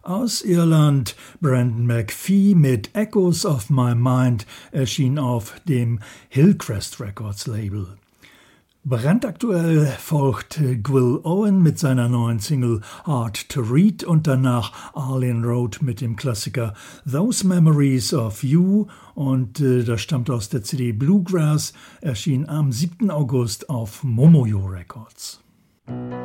Aus Irland Brendan McPhee mit Echoes of My Mind erschien auf dem Hillcrest Records Label. Brandaktuell folgt Gwyl Owen mit seiner neuen Single Hard to Read und danach Arlen Road mit dem Klassiker Those Memories of You und das stammt aus der CD Bluegrass, erschien am 7. August auf Momoyo Records.